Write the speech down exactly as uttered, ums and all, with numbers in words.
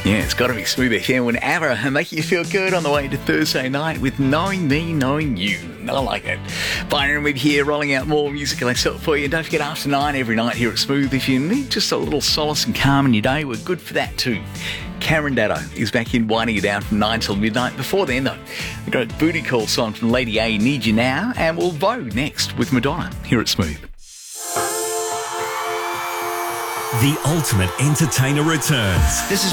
Yeah, it's got to be Smooth F M whenever and make you feel good on the way to Thursday night with Knowing Me, Knowing You. I like it. Byron with here, rolling out more music and myself for you. And don't forget, after nine every night here at Smooth, if you need just a little solace and calm in your day, we're good for that too. Karen Datto is back in winding you down from nine till midnight. Before then, though, we got a booty call song from Lady A, Need You Now, and we'll vote next with Madonna here at Smooth. The ultimate entertainer returns. This is